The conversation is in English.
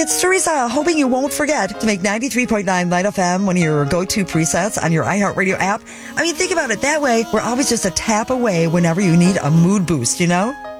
it's Teresa, hoping you won't forget to make 93.9 Light FM one of your go-to presets on your iHeartRadio app. I mean, think about it that way. We're always just a tap away whenever you need a mood boost, you know?